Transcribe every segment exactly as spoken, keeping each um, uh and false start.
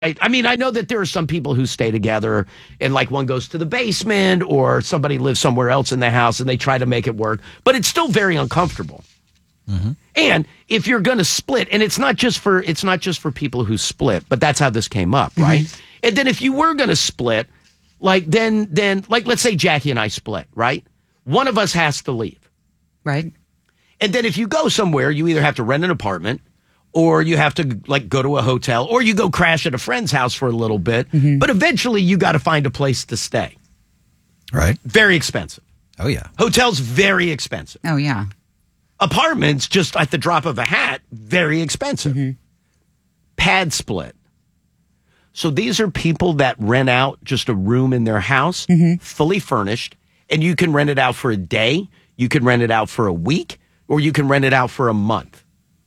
I mean, I know that there are some people who stay together and like one goes to the basement or somebody lives somewhere else in the house and they try to make it work, but it's still very uncomfortable. Mm-hmm. And if you're going to split, and it's not just for it's not just for people who split, but that's how this came up, right? Mm-hmm. And then if you were going to split, like then then like let's say Jackie and I split, right? One of us has to leave. Right. And then if you go somewhere, you either have to rent an apartment or you have to like go to a hotel or you go crash at a friend's house for a little bit. Mm-hmm. But eventually you got to find a place to stay. Right. Very expensive. Oh, yeah. Hotels, very expensive. Oh, yeah. Apartments, just at the drop of a hat, very expensive. Mm-hmm. Pad split. So these are people that rent out just a room in their house, mm-hmm. fully furnished, and you can rent it out for a day, you can rent it out for a week, or you can rent it out for a month.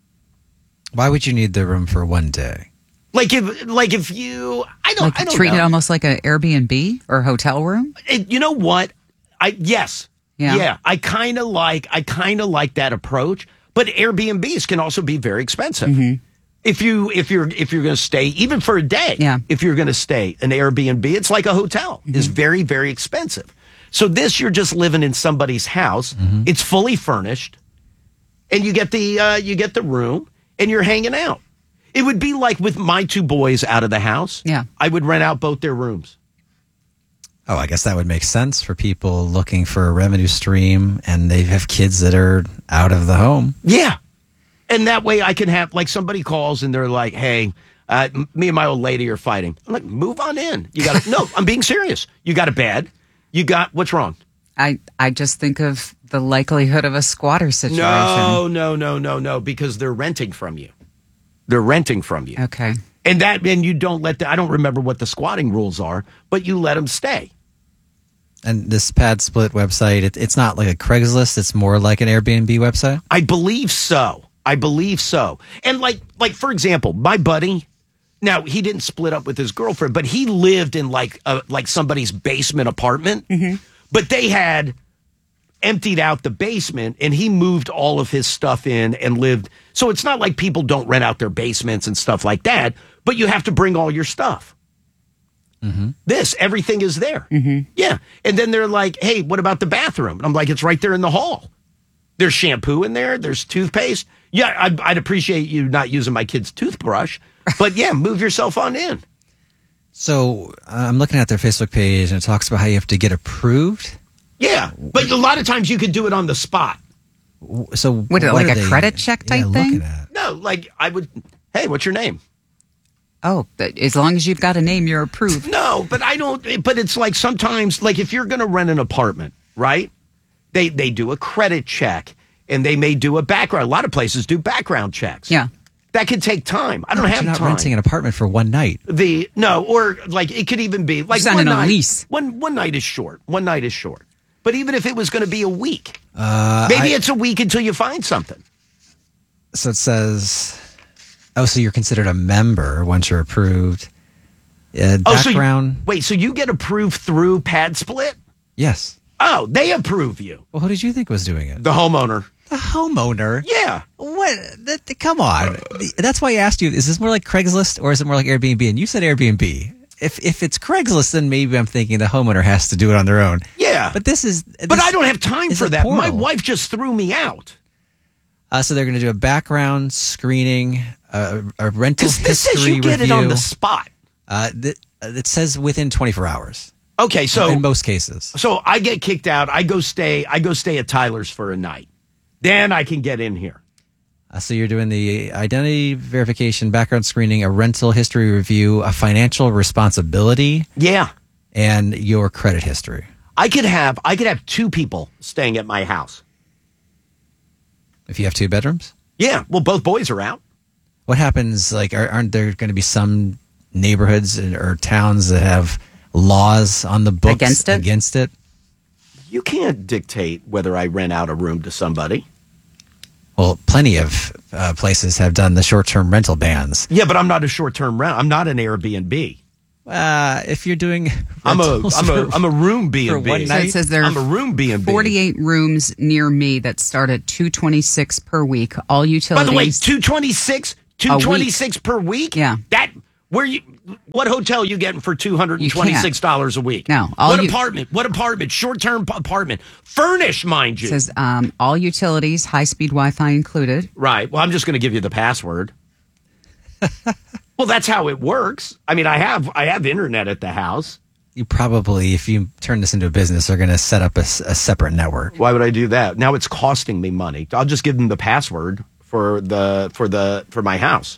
Why would you need the room for one day? Like if, like if you, I don't, like I don't treat know. it almost like an Airbnb or hotel room. It, you know what? I yes, yeah, yeah. I kind of like, I kind of like that approach. But Airbnbs can also be very expensive. Mm-hmm. If you if you're if you're going to stay even for a day, yeah. If you're going to stay an Airbnb, it's like a hotel. Mm-hmm. It's very very expensive. So this, you're just living in somebody's house. Mm-hmm. It's fully furnished, and you get the uh, you get the room, and you're hanging out. It would be like with my two boys out of the house. Yeah, I would rent out both their rooms. Oh, I guess that would make sense for people looking for a revenue stream, and they have kids that are out of the home. Yeah, and that way I can have like somebody calls and they're like, "Hey, uh, me and my old lady are fighting." I'm like, "Move on in." You got no. I'm being serious. You got a bed. You got, what's wrong? I, I just think of the likelihood of a squatter situation. No, no, no, no, no, because they're renting from you. They're renting from you. Okay. And that, and you don't let the, I don't remember what the squatting rules are, but you let them stay. And this pad split website, it, it's not like a Craigslist. It's more like an Airbnb website? I believe so. I believe so. And like, like for example, my buddy, now, he didn't split up with his girlfriend, but he lived in like a, like somebody's basement apartment. Mm-hmm. But they had emptied out the basement, and he moved all of his stuff in and lived. So it's not like people don't rent out their basements and stuff like that, but you have to bring all your stuff. Mm-hmm. This, everything is there. Mm-hmm. Yeah. And then they're like, hey, what about the bathroom? And I'm like, it's right there in the hall. There's shampoo in there. There's toothpaste. Yeah, I'd, I'd appreciate you not using my kid's toothbrush. But yeah, move yourself on in. So uh, I'm looking at their Facebook page, and it talks about how you have to get approved. Yeah, but a lot of times you can do it on the spot. So what, what like a they, credit check type yeah, thing? No, like I would. Hey, what's your name? Oh, as long as you've got a name, you're approved. No, but I don't. But it's like sometimes, like if you're going to rent an apartment, right? They they do a credit check, and they may do a background. A lot of places do background checks. Yeah. That could take time. I don't no, have you're not time. renting an apartment for one night. The no, or like it could even be like one night. A lease. One one night is short. One night is short. But even if it was going to be a week, uh, maybe I, it's a week until you find something. So it says, oh, so you're considered a member once you're approved. Uh, oh, so background. You, wait, so you get approved through Pad Split? Yes. Oh, they approve you. Well, who did you think was doing it? The homeowner. The homeowner? Yeah. What? That, come on. That's why I asked you, is this more like Craigslist or is it more like Airbnb? And you said Airbnb. If if it's Craigslist, then maybe I'm thinking the homeowner has to do it on their own. Yeah. But this is... This but I don't have time for that. Portal. My wife just threw me out. Uh, so they're going to do a background screening, uh, a rental history this says you get review. it on the spot. Uh, th- it says within twenty-four hours. Okay, so... In most cases. So I get kicked out. I go stay. I go stay at Tyler's for a night. Then I can get in here. Uh, so you're doing the identity verification, background screening, a rental history review, a financial responsibility. Yeah. And your credit history. I could have I could have two people staying at my house. If you have two bedrooms? Yeah. Well, both boys are out. What happens, like, are, aren't there going to be some neighborhoods or towns that have laws on the books against it? Against it? You can't dictate whether I rent out a room to somebody. Well, plenty of uh, places have done the short-term rental bans. Yeah, but I'm not a short-term rent. I'm not an Airbnb. Uh, if you're doing, I'm a I'm a I'm a room B and B. So it says there I'm a room B and B. forty-eight rooms near me that start at two twenty-six per week. All utilities. By the way, two twenty-six, two twenty-six per week. Yeah. That Where you? What hotel you getting for two hundred and twenty-six dollars a week? No, all What you- apartment? What apartment? Short-term p- apartment, furnished, mind you. It says um, all utilities, high-speed Wi-Fi included. Right. Well, I'm just going to give you the password. Well, that's how it works. I mean, I have I have internet at the house. You probably, if you turn this into a business, are going to set up a, s- a separate network. Why would I do that? Now it's costing me money. I'll just give them the password for the for the for my house.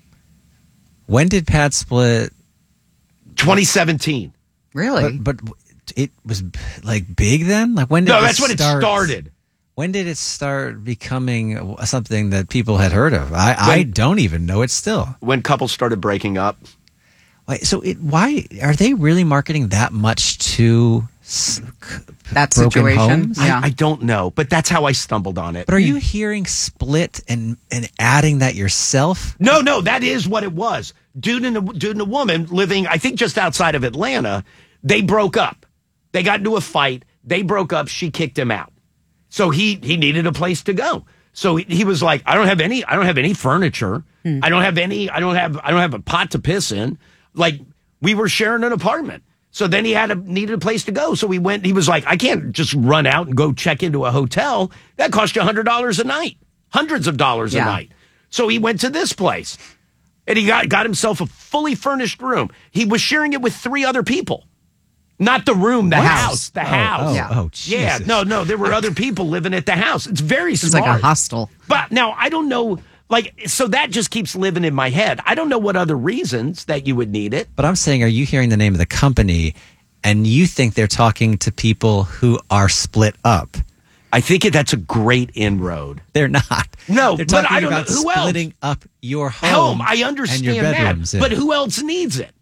When did Pat split? twenty seventeen. Really? But, but it was like big then. Like when did No, this that's when it start? started. When did it start becoming something that people had heard of? I, I When- don't even know it still. When couples started breaking up. Wait, so it, why are they really marketing that much to s- That broken situation. homes? Yeah. I, I don't know, but that's how I stumbled on it. But are you hearing split and and adding that yourself? No, no, that is what it was. Dude and a, dude and a woman living, I think, just outside of Atlanta. They broke up. They got into a fight. They broke up. She kicked him out. So he he needed a place to go. So he, he was like, I don't have any. I don't have any furniture. I don't have any. I don't have. I don't have a pot to piss in. Like we were sharing an apartment. So then he had a needed a place to go. So we went. He was like, I can't just run out and go check into a hotel. That cost you a hundred dollars a night, hundreds of dollars Yeah. a night. So he went to this place. And he got, got himself a fully furnished room. He was sharing it with three other people. Not the room, the What? house. The Oh, house. oh, Yeah. oh, Yeah, Jesus. no, no. There were other people living at the house. It's very It's smart. like a hostel. But now I don't know, like, so that just keeps living in my head. I don't know what other reasons that you would need it. But I'm saying, are you hearing the name of the company and you think they're talking to people who are split up? I think that's a great inroad. They're not. No, they're but talking I don't about know. Who else? splitting up your home. Home, I and your understand bedrooms. that. yeah. But who else needs it?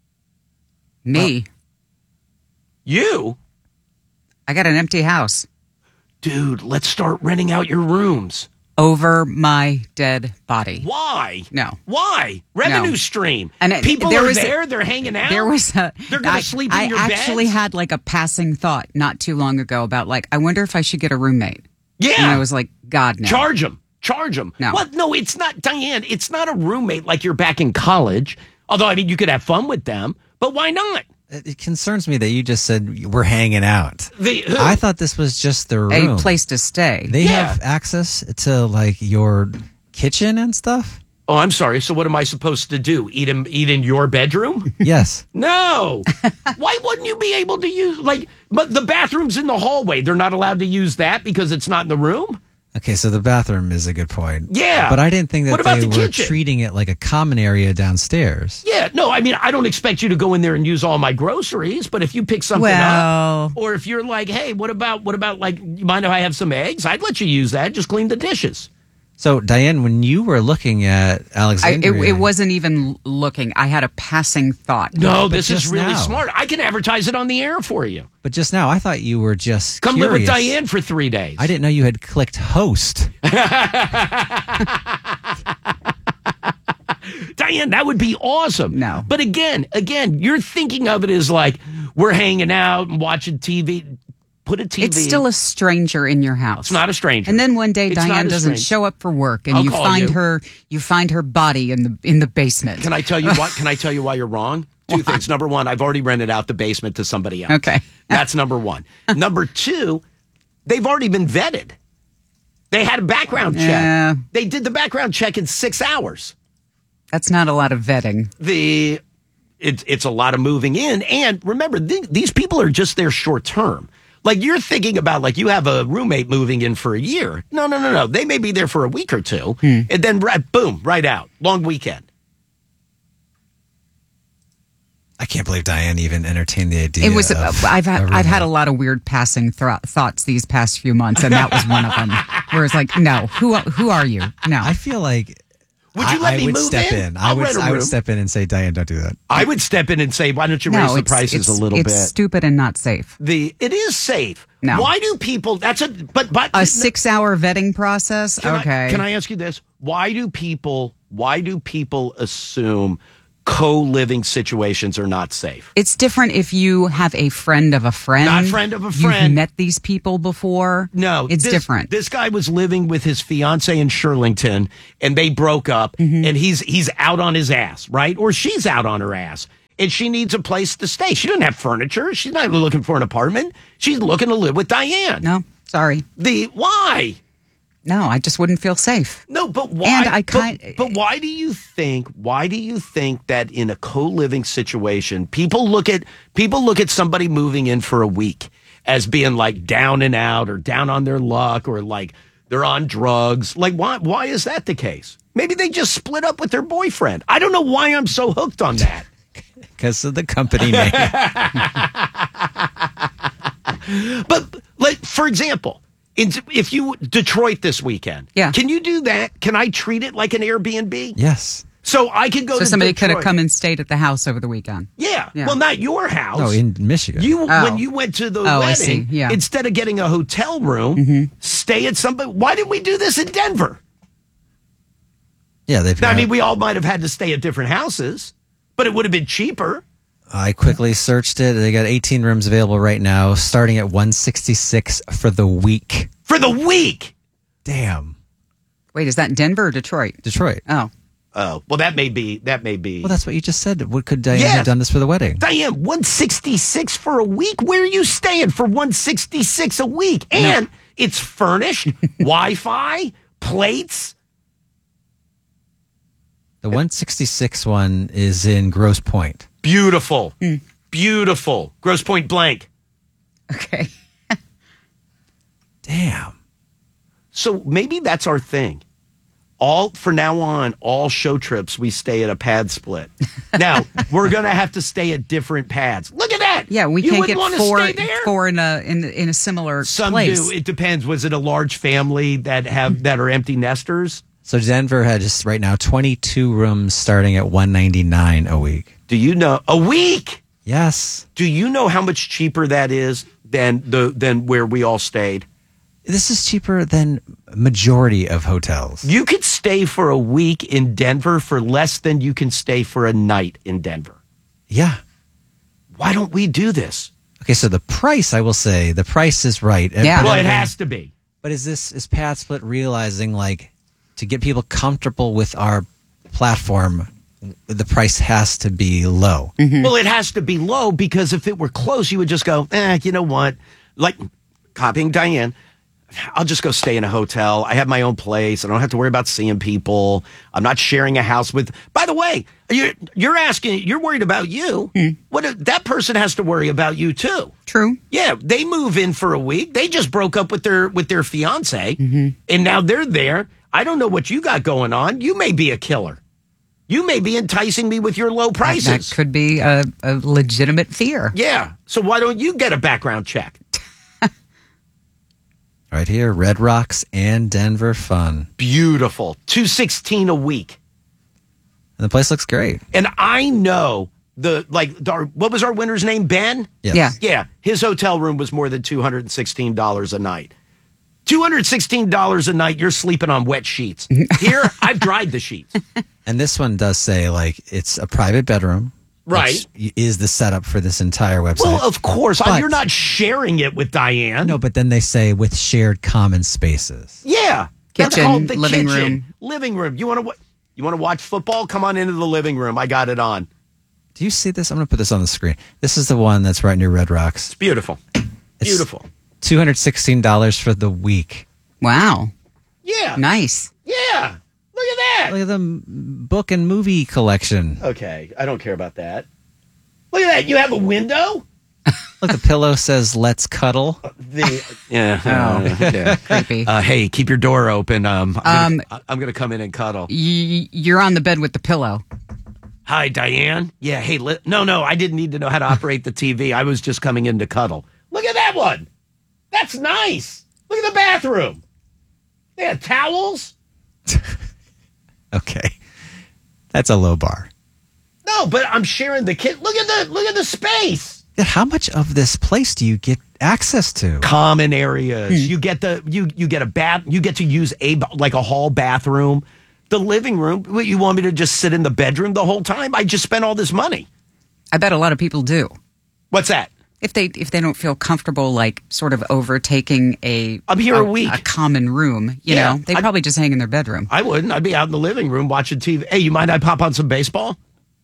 Me. You? I got an empty house Dude, let's start renting out your rooms. over my dead body. Why? No. Why? Revenue No. stream. And it- people there are was a- there. They're hanging out. There was a. They're gonna I- sleep in I your actually beds? had like a passing thought not too long ago about like I wonder if I should get a roommate. Yeah. And I was like, God no. Charge them. Charge them. No. What? No, it's not, Diane. It's not a roommate like you're back in college. Although, I mean, you could have fun with them. But why not? It it concerns me that you just said we're hanging out. The, who? I thought this was just the A room. place to stay. They Yeah. have access to like your kitchen and stuff. Oh, I'm sorry. So what am I supposed to do? Eat in, eat in your bedroom? Yes. No. Why wouldn't you be able to use, like, but the bathroom's in the hallway. They're not allowed to use that because it's not in the room? Okay, so the bathroom is a good point. Yeah. But I didn't think that What about they the were kitchen? treating it like a common area downstairs. Yeah, no, I mean, I don't expect you to go in there and use all my groceries, but if you pick something Well- up, or if you're like, hey, what about, what about, like, you mind if I have some eggs? I'd let you use that. Just clean the dishes. So, Diane, when you were looking at I, it, Alexandria, it wasn't even no I had a passing thought. No, but this is just really now. smart. I can advertise it on the air for you. but just now I thought you were just Come live with curious. Diane for three days. I didn't know you had clicked host. Diane, that would be awesome. No. But again, again, you're thinking of it as like we're hanging out and watching T V. Put a T V. It's still a stranger in your house. It's not a stranger. And then one day It's not Diane a doesn't stranger. show up for work, and I'll you call find you. her. You find her body in the in the basement. Can I tell you what? Can I tell you why you're wrong? Two things. Number one, I've already rented out the basement to somebody else. Okay. That's number one. Number two, they've already been vetted. They had a background check. Yeah. They did the background check in six hours. That's not a lot of vetting. The it, it's a lot of moving in. And remember, th- these people are just there short term. Like you're thinking about like you have a roommate moving in for a year. No, no, no, no. They may be there for a week or two. Hmm. And then right, boom, right out. Long weekend. I can't believe Diane even entertained the idea. It was. of I've had, a I've had a roommate. lot of weird passing thro- thoughts these past few months, and that was one of them. Where it's like, no, who who are you? No, I feel like. Would you I, let I me would move step in? in. I I'll would. rent a I would room. step in and say, Diane, don't do that. I would step in and say, why don't you no, raise the it's, prices it's, a little it's bit? stupid and not safe. The it is safe. No. Why do people? That's a but but A six-hour vetting process. Can okay. I, can I ask you this? Why do people? Why do people assume co-living situations are not safe. It's different if you have a friend of a friend. Not a friend of a friend. You've met these people before. No, it's this, different. This guy was living with his fiance in Shirlington, and they broke up, Mm-hmm. and he's he's out on his ass, right? Or she's out on her ass, and she needs a place to stay. She doesn't have furniture. She's not looking for an apartment. She's looking to live with Diane. No, sorry. The why? No, I just wouldn't feel safe. No, but why? And I but- kind- but, why do you think? Why do you think that in a co-living situation, people look at people look at somebody moving in for a week as being like down and out, or down on their luck, or like they're on drugs? Like, why? Why is that the case? Maybe they just split up with their boyfriend. I don't know why I'm so hooked on that. Because of the company name. But like, for example, in, if you Detroit this weekend, Yeah. can you do that? Can I treat it like an Airbnb? Yes. So I can go. So to somebody could have Detroit. come and stayed at the house over the weekend. Yeah. Yeah. Well, not your house. No, in Michigan. you Oh. when you went to the Oh, I wedding, see. Yeah. Mm-hmm. instead of getting a hotel room, stay at somebody. Why didn't we do this in Denver? yeah, they've. I got- mean, we all might have had to stay at different houses, but it would have been cheaper. I quickly searched it. They got eighteen rooms available right now, starting at one sixty-six for the week. For the week. Damn. Wait, is that Denver or Detroit? Detroit. Oh, Oh, well, that may be. That may be. Well, that's what you just said. What could Diane Yes. have done this for the wedding? Diane, one sixty-six for a week? Where are you staying for one sixty-six a week? And it's furnished, Wi-Fi, plates. The one sixty-six one is in Grosse Pointe. Beautiful. Beautiful. Grosse Point blank. okay. Damn. So maybe that's our thing. All for now on, all show trips we stay at a pad split. Now we're gonna have to stay at different pads. Look at that. Yeah, we you can't wouldn't get wanna four stay there? four in a in in a similar Some place. do. It depends. Was it a large family that have that are empty nesters? So Denver had just right now twenty-two rooms starting at one ninety-nine a week. Do you know a week? Yes. Do you know how much cheaper that is than the than where we all stayed? This is cheaper than majority of hotels. You could stay for a week in Denver for less than you can stay for a night in Denver. Yeah. Why don't we do this? Okay, so the price, I will say, the price is right. Yeah. Well, it has to be. But is this is Pad Split realizing like to get people comfortable with our platform, the price has to be low. Well, it has to be low because if it were close, you would just go, eh, you know what? Like copying Diane, I'll just go stay in a hotel. I have my own place. I don't have to worry about seeing people. I'm not sharing a house with. By the way, you're you're asking. You're worried about you. What if, that person has to worry about you too. True. Yeah, they move in for a week. They just broke up with their with their fiance, and now they're there. I don't know what you got going on. You may be a killer. You may be enticing me with your low That, prices. that could be a, a legitimate fear. Yeah. So why don't you get a background check? Right here, Red Rocks and Denver Fun. Beautiful. two sixteen a week. And the place looks great. And I know the like our, what was our winner's name? Ben? Yes. Yeah. Yeah. His hotel room was more than two hundred sixteen dollars a night. two hundred sixteen dollars a night, you're sleeping on wet sheets. Here, I've dried the sheets. And this one does say like it's a private bedroom. Right. Which is the setup for this entire website. Well, of course. But- you're not sharing it with Diane. no, but then they say with shared common spaces. Yeah. That's Kitchen, called the living kitchen. room. Living room. You want to you want to watch football? Come on into the living room. I got it on. Do you see this? I'm going to put this on the screen. This is the one that's right near Red Rocks. It's beautiful. Beautiful. two hundred sixteen dollars for the week. Wow. Yeah. Nice. Yeah. Look at that. Look at the m- book and movie collection. Okay, I don't care about that. Look at that. You have a window? Look, the pillow says "Let's cuddle." The yeah. Oh. yeah. Creepy. Uh, hey, keep your door open. Um, I'm, Um, gonna, I'm gonna come in and cuddle. Y- you're on the bed with the pillow. Hi, Diane. Yeah. Hey, li- no, no, I didn't need to know how to operate the T V. I was just coming in to cuddle. Look at that one. That's nice. Look at the bathroom. They have towels. Okay, that's a low bar. No, but I'm sharing the kit. Look at the look at the space. Yeah, how much of this place do you get access to? Common areas. You get the you you get a bath. You get to use a like a hall bathroom. The living room. What, you want me to just sit in the bedroom the whole time? I just spent all this money. I bet a lot of people do. What's that? If they if they don't feel comfortable, like sort of overtaking a I'm here a, a week. a common room, you Yeah, know, they I- probably just hang in their bedroom. I wouldn't. I'd be out in the living room watching T V. Hey, you mind I pop on some baseball?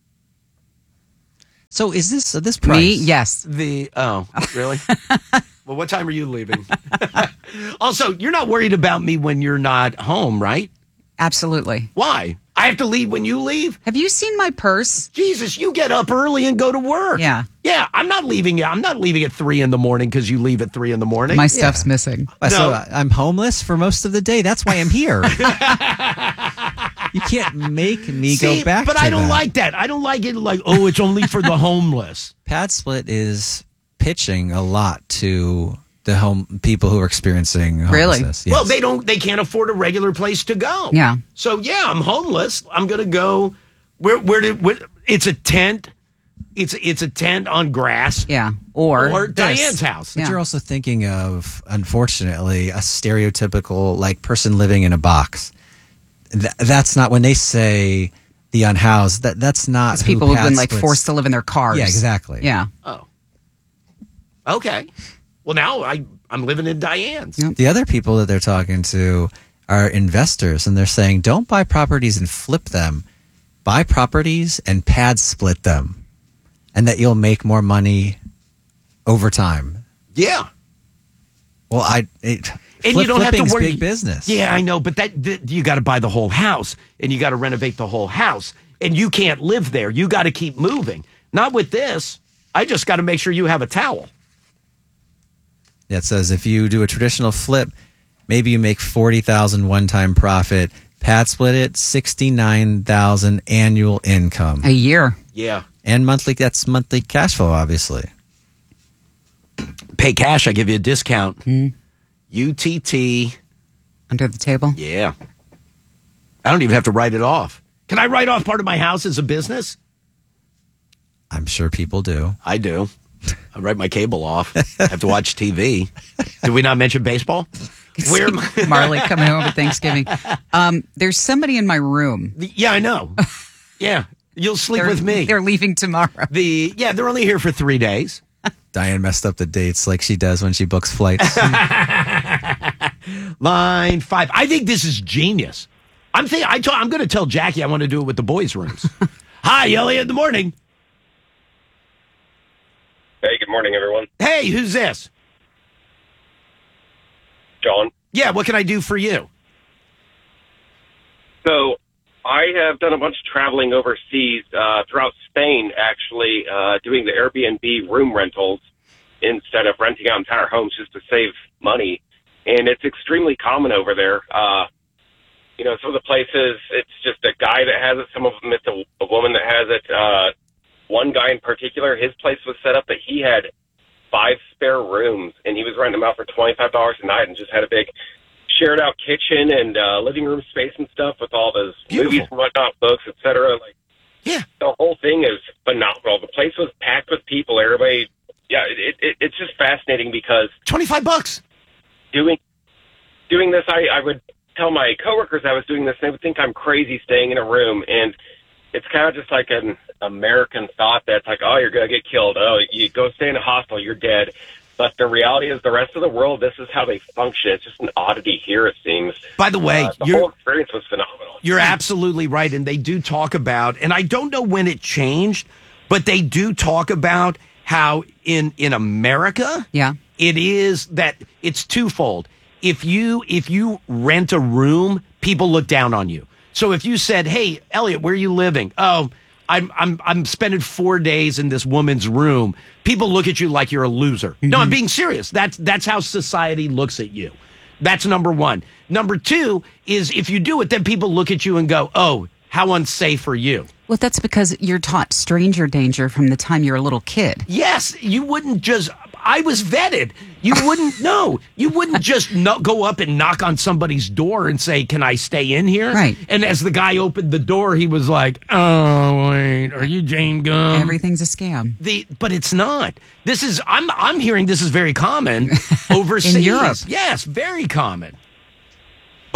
So is this uh, this price? Me, yes. The oh, really? Well, what time are you leaving? Also, you're not worried about me when you're not home, right? Absolutely. Why? I have to leave when you leave? Have you seen my purse? Jesus, you get up early and go to work. Yeah. Yeah, I'm not leaving. I'm not leaving at three in the morning because you leave at three in the morning. My stuff's missing. Uh, So No. uh, I'm homeless for most of the day. That's why I'm here. You can't make me See, go back but to I don't that. like that. I don't like it like, oh, it's only for the homeless. Pad Split is pitching a lot to the home people who are experiencing Really? homelessness. Well, Yes. they don't. They can't afford a regular place to go. Yeah. So yeah, I'm homeless. I'm gonna go. Where? Where did? Where, it's a tent. It's it's a tent on grass. Yeah. Or, Or this. Diane's house. But Yeah. you're also thinking of, unfortunately, a stereotypical like person living in a box. Th- that's not when they say the unhoused. That that's not It's who people who've Pad been like Split's- forced to live in their cars. Yeah, exactly. Yeah. Oh. Okay. Well, now I I'm living in Diane's. Yep. The other people that they're talking to are investors, and they're saying, don't buy properties and flip them. Buy properties and pad split them, and that you'll make more money over time. Yeah. Well, I it, And flip, you don't have to flipping's worry. big business. Yeah, I know, but that, that you got to buy the whole house, and you got to renovate the whole house, and you can't live there. You got to keep moving. Not with this. I just got to make sure you have a towel. It says if you do a traditional flip, maybe you make forty thousand one time profit. Pad split it, sixty nine thousand annual income, A year. Yeah. and monthly. That's monthly cash flow, obviously. Pay cash, I give you a discount. U T T. Under the table. Yeah. I don't even have to write it off. Can I write off part of my house as a business? I'm sure people do. I do. I write my cable off. I have to watch T V. Did we not mention baseball? Where am I? Marley coming home for Thanksgiving. Um, there's somebody in my room. Yeah, I know. Yeah. You'll sleep They're, with me. They're leaving tomorrow. The yeah, they're only here for three days. Diane messed up the dates like she does when she books flights. Line five. I think this is genius. I'm think I t- I'm going to tell Jackie I want to do it with the boys' rooms. Hi, Elliot. In the morning. Hey, good morning, everyone. Hey, who's this? John. Yeah, what can I do for you? So I have done a bunch of traveling overseas uh, throughout Spain, actually, uh, doing the Airbnb room rentals instead of renting out entire homes just to save money. And it's extremely common over there. Uh, you know, some of the places, it's just a guy that has it. Some of them, it's a, a woman that has it. Uh, one guy in particular, his place was set up that he had five spare rooms, and he was renting them out for twenty-five dollars a night and just had a big shared out kitchen and uh, living room space and stuff with all those Beautiful. movies and whatnot, books, et cetera. Like, Yeah. the whole thing is phenomenal. The place was packed with people. Everybody, yeah, it, it, it's just fascinating because twenty-five bucks. doing doing this, I, I would tell my coworkers I was doing this, and they would think I'm crazy staying in a room. And it's kind of just like an American thought that's like, oh, you're going to get killed. Oh, you go stay in a hostel, you're dead. But the reality is the rest of the world, this is how they function. It's just an oddity here, it seems. By the way, Uh, the you're whole experience was phenomenal. You're absolutely right. And they do talk about, and I don't know when it changed, but they do talk about how in, in America, Yeah. it is that it's twofold. If you, if you rent a room, people look down on you. So if you said, hey, Elliot, where are you living? Oh, I'm, I'm, I'm spending four days in this woman's room. People look at you like you're a loser. No, I'm being serious. That's, that's how society looks at you. That's number one. Number two is if you do it, then people look at you and go, oh, how unsafe are you? Well, that's because you're taught stranger danger from the time you're a little kid. Yes, you wouldn't just, I was vetted. You wouldn't know. You wouldn't just no, go up and knock on somebody's door and say, can I stay in here? Right. And as the guy opened the door, he was like, oh, wait, are you Jane Gum? Everything's a scam. The, but it's not. This is, I'm, I'm hearing this is very common overseas. In Europe. Yes, very common.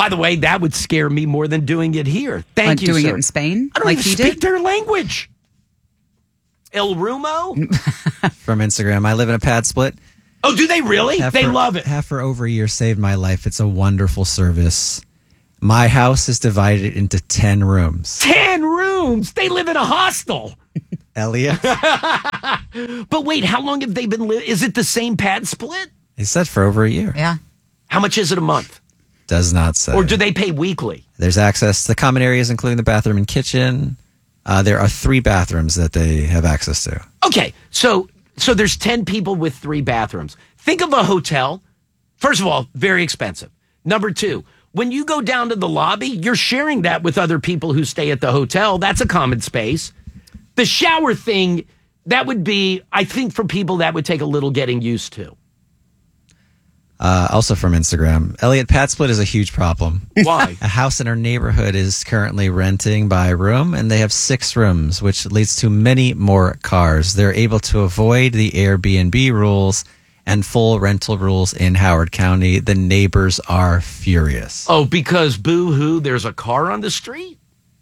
By the way, that would scare me more than doing it here. Thank Like you, doing sir. it in Spain, I don't like even he speak did? their language. El Rumo? From Instagram, I live in a pad split. Oh, do they really? Have They for- love it. Have for over a year saved my life. It's a wonderful service. My house is divided into ten rooms. Ten rooms. They live in a hostel. Elliot, But wait, how long have they been living? Is it the same pad split? he said for over a year. Yeah. How much is it a month? Does not say. Or do they pay weekly? There's access to the common areas, including the bathroom and kitchen. Uh, there are three bathrooms that they have access to. Okay, so so there's ten people with three bathrooms. Think of a hotel. First of all, very expensive. Number two, when you go down to the lobby, you're sharing that with other people who stay at the hotel. That's a common space. The shower thing, that would be, I think for people that would take a little getting used to. Uh, also from Instagram, Elliot, pad split is a huge problem. Why? A house in our neighborhood is currently renting by room, and they have six rooms, which leads to many more cars. They're able to avoid the Airbnb rules and full rental rules in Howard County. The neighbors are furious. Oh, because boo-hoo, there's a car on the street?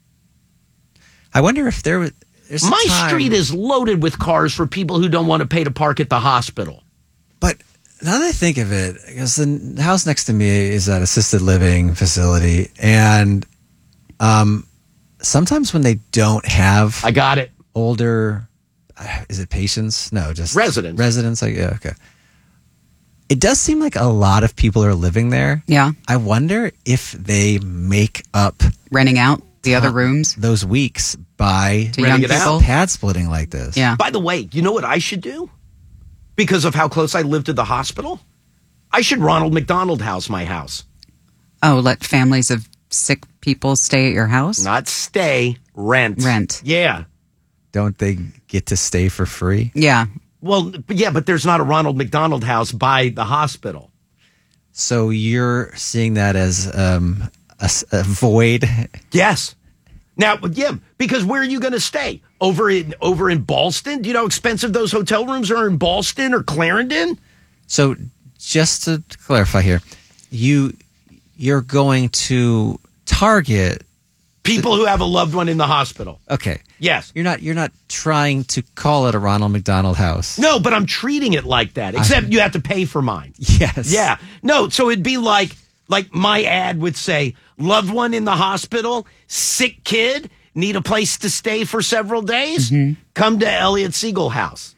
I wonder if there was. there's a My time- street is loaded with cars for people who don't want to pay to park at the hospital. But now that I think of it, because the house next to me is an assisted living facility, and um, sometimes when they don't have I got it. older, uh, is it patients? No, just Residents. Residents, like yeah, okay. It does seem like a lot of people are living there. Yeah. I wonder if they make up Renting out the other rooms. those weeks by To young it out. people. pad splitting like this. Yeah. By the way, you know what I should do? Because of how close I live to the hospital? I should Ronald McDonald House my house. Oh, let families of sick people stay at your house? Not stay, rent. Rent. Yeah. Don't they get to stay for free? Yeah. Well, but yeah, but there's not a Ronald McDonald House by the hospital. So you're seeing that as um, a, s- a void. Yes. Now, yeah, because where are you going to stay? Over in over in Ballston? Do you know how expensive those hotel rooms are in Ballston or Clarendon? So just to clarify here, you you're going to target. People who have a loved one in the hospital. Okay, Yes. you're not you're not trying to call it a Ronald McDonald House. No, but I'm treating it like that, except you have to pay for mine. Yes. Yeah. No, so it'd be like like my ad would say, loved one in the hospital, sick kid, need a place to stay for several days? Come to Elliot Siegel House.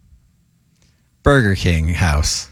Burger King House.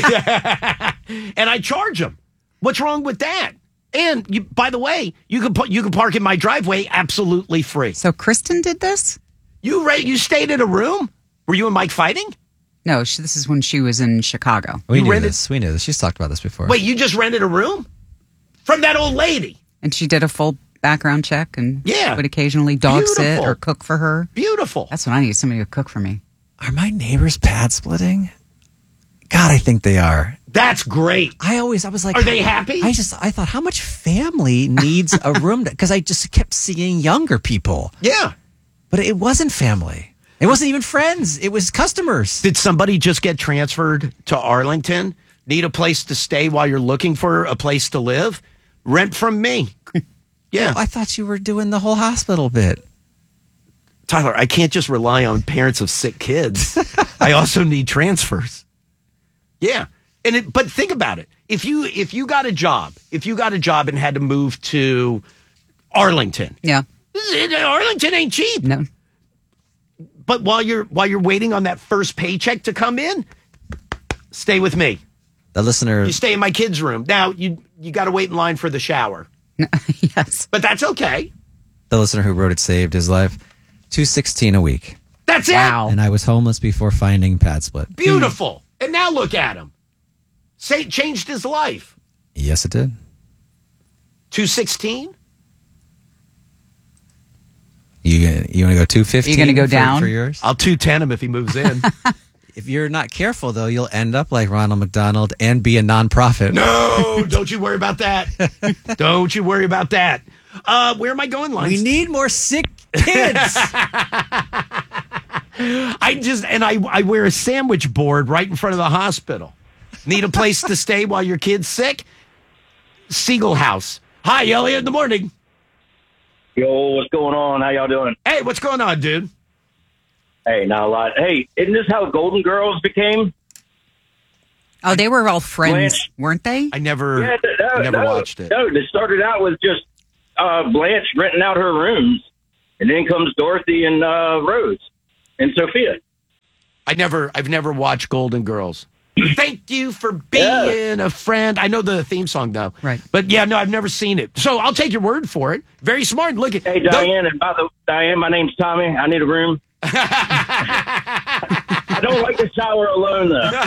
And I charge them. What's wrong with that? And you, by the way, you can put you can park in my driveway absolutely free. So Kristen did this? You ra- you stayed in a room? Were you and Mike fighting? No, she, this is when she was in Chicago. We You knew rented- this. We knew this. She's talked about this before. Wait, you just rented a room from that old lady? And she did a full background check and Yeah. would occasionally dog sit Beautiful. or cook for her. Beautiful. That's what I need, somebody to cook for me. Are my neighbors pad splitting? God, I think they are. That's great. I always, I was like, Are they happy? I just, I thought, how much family needs a room? Because I just kept seeing younger people, Yeah. but it wasn't family. It wasn't even friends. It was customers. Did somebody just get transferred to Arlington? Need a place to stay while you're looking for a place to live? Rent from me. Yeah. I thought you were doing the whole hospital bit. Tyler, I can't just rely on parents of sick kids. I also need transfers. Yeah. And it, but think about it. If you if you got a job, if you got a job and had to move to Arlington, Yeah. Arlington ain't cheap. No. But while you're while you're waiting on that first paycheck to come in, stay with me. The listener, You stay in my kids' room. Now you you got to wait in line for the shower, Yes. but that's okay. the listener who wrote it saved his life. two sixteen a week, That's it. Wow. and I was homeless before finding pad split. Beautiful. And now look at him. Say changed his life. Yes, it did. two sixteen. You gonna- you want to go two fifteen? You gonna go for, down? for yours? I'll two ten him if he moves in. If you're not careful, though, you'll end up like Ronald McDonald and be a nonprofit. No, don't you worry about that. Don't you worry about that. Uh, where am I going, Lines? We need more sick kids. I just and I I wear a sandwich board right in front of the hospital. Need a place to stay while your kid's sick? Siegel House. Hi, Elliot, in the morning. Yo, what's going on? How y'all doing? Hey, what's going on, dude? Hey, not a lot. Hey, isn't this how Golden Girls became? Oh, they were all friends, Blanche. weren't they? I never, Yeah, no, I never no, watched it. No, it started out with just uh, Blanche renting out her rooms, and then comes Dorothy and uh, Rose and Sophia. I never, I've never watched Golden Girls. Thank you for being Yeah. a friend. I know the theme song though, Right. But yeah, no, I've never seen it. So I'll take your word for it. Very smart. Look at Hey, Diane, and by the Diane, my name's Tommy. I need a room. I don't like to shower alone,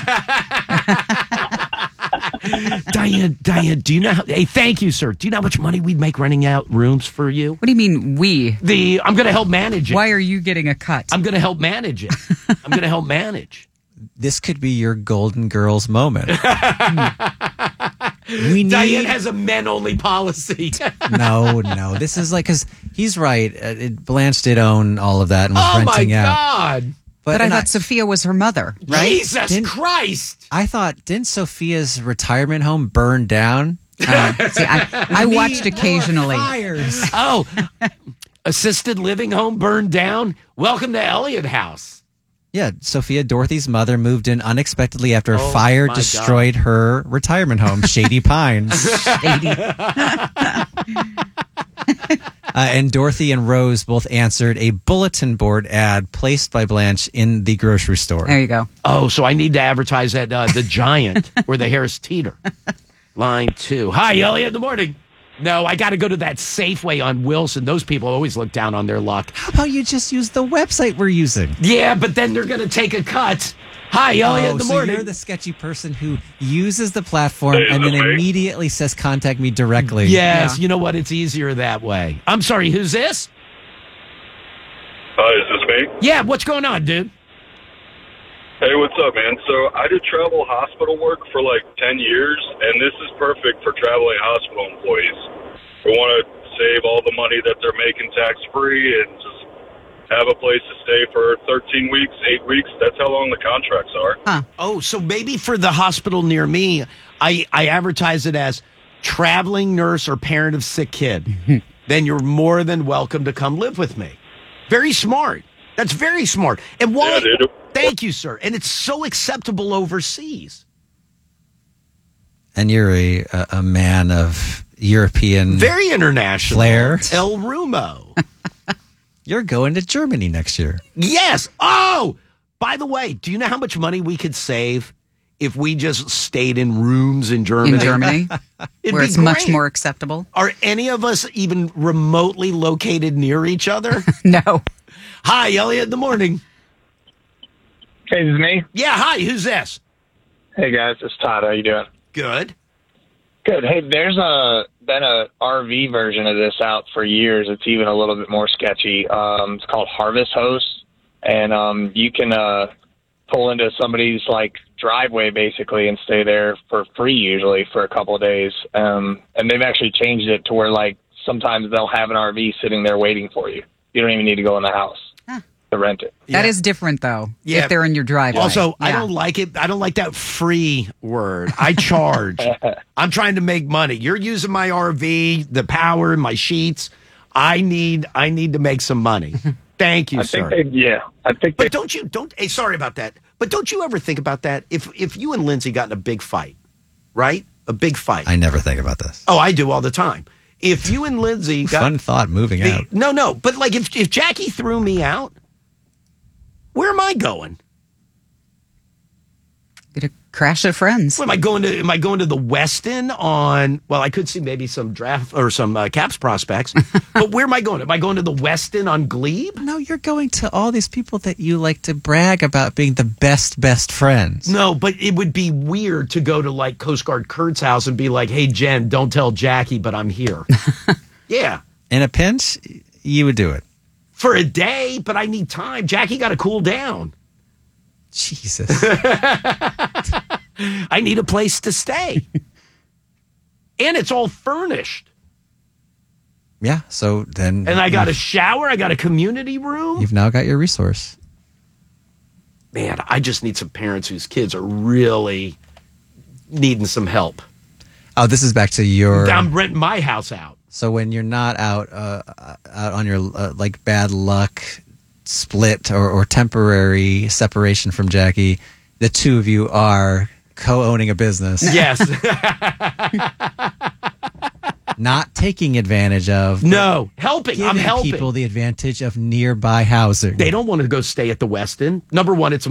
though. Diane, Diane, do you know? How, hey, thank you, sir. Do you know how much money we'd make renting out rooms for you? What do you mean we? The I'm going to help manage it. Why are you getting a cut? I'm going to help manage it. I'm going to help manage. This could be your Golden Girls moment. we need Diane has a men-only policy. no, no. This is like because he's right. Uh, it, Blanche did own all of that and was Oh my renting out. God! but I and thought Sophia was her mother, right? Jesus Didn't- Christ! I thought, didn't Sophia's retirement home burn down? Uh, see, I, I watched occasionally. Fires. Oh, assisted living home burned down. Welcome to Elliott House. Yeah, Sophia, Dorothy's mother, moved in unexpectedly after a Oh, fire my destroyed her retirement home, Shady Pines. Shady. Uh, and Dorothy and Rose both answered a bulletin board ad placed by Blanche in the grocery store. There you go. Oh, so I need to advertise at uh, the Giant or the Harris Teeter. Line two. Hi, Elliot. In the morning. No, I got to go to that Safeway on Wilson. Those people always look down on their luck. How about you just use the website we're using? Yeah, but then they're going to take a cut. Hi, Elliot. Oh, in the so morning. you're the sketchy person who uses the platform and then immediately says contact me directly. Yes, Yeah. you know what? It's easier that way. I'm sorry. Who's this? Hi, is this me? Yeah, what's going on, dude? Hey, what's up, man? So I did travel hospital work for like ten years, and this is perfect for traveling hospital employees who want to save all the money that they're making tax-free and just have a place to stay for thirteen weeks, eight weeks. That's how long the contracts are. Oh, so maybe for the hospital near me, I, I advertise it as traveling nurse or parent of sick kid. Then you're more than welcome to come live with me. Very smart. That's very smart. And why? Yeah, dude. Thank you, sir. And it's so acceptable overseas. And you're a, a, a man of European Very international. flair. El Rumo. You're going to Germany next year. Yes. Oh, by the way, do you know how much money we could save if we just stayed in rooms in Germany? In Germany, It'd where be it's much great. more acceptable. Are any of us even remotely located near each other? No. Hi, Elliot in the morning. Hey, this is me. Yeah, hi, who's this? Hey guys, it's Todd. How you doing? Good. Good. Hey, there's a been a R V version of this out for years. It's even a little bit more sketchy. Um, it's called Harvest Host, and um, you can uh, pull into somebody's like driveway basically and stay there for free usually for a couple of days. Um, and they've actually changed it to where like sometimes they'll have an R V sitting there waiting for you. You don't even need to go in the house to rent it. That Yeah. is different, though, Yeah. if they're in your driveway. Also, I Yeah. don't like it. I don't like that free word. I charge. I'm trying to make money. You're using my R V, the power, my sheets. I need I need to make some money. Thank you, I sir. think they, yeah, I think they, But don't you don't hey, sorry about that. But don't you ever think about that? If if you and Lindsay got in a big fight, right? A big fight. I never think about this. oh, I do all the time. If you and Lindsay got Fun thought moving the- out. no, no, but like if if Jackie threw me out, where am I going? Get a crash of friends. What, am I going to? Am I going to the Westin on? Well, I could see maybe some draft or some uh, Caps prospects, but where am I going? Am I going to the Westin on Glebe? No, you're going to all these people that you like to brag about being the best, best friends. No, but it would be weird to go to like Coast Guard Kurt's house and be like, "Hey, Jen, don't tell Jackie, but I'm here." Yeah, In a pinch, you would do it. for a day, but I need time. Jackie got to cool down. Jesus. I need a place to stay, and it's all furnished. Yeah, so then And I got a shower. I got a community room. you've now got your resource. Man, I just need some parents whose kids are really needing some help. Oh, this is back to your. I'm renting my house out. So when you're not out, uh, out on your uh, like bad luck split or, or temporary separation from Jackie, the two of you are co-owning a business. Yes. Not taking advantage of. No, helping. I'm Giving helping people the advantage of nearby housing. They don't want to go stay at the Westin. Number one, it's